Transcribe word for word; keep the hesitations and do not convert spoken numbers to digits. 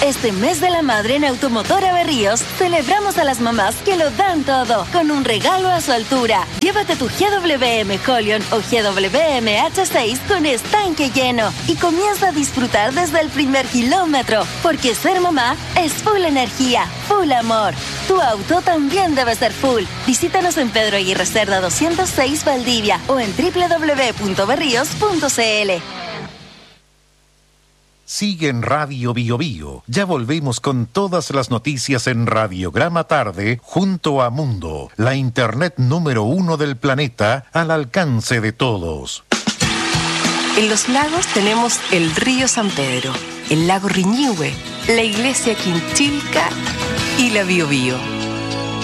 Este mes de la madre en Automotora Berríos celebramos a las mamás que lo dan todo con un regalo a su altura. Llévate tu G W M Holion o G W M H seis con estanque lleno y comienza a disfrutar desde el primer kilómetro, porque ser mamá es full energía, full amor. Tu auto también debe ser full. Visítanos en Pedro Aguirre Cerda doscientos seis Valdivia o en doble u doble u doble u punto berríos punto c l. Sigue en Radio Bio Bio. Ya volvemos con todas las noticias en Radiograma Tarde junto a Mundo, la internet número uno del planeta al alcance de todos. En Los Lagos tenemos el río San Pedro, el lago Riñihue, la iglesia Quinchilca y la Bio Bio.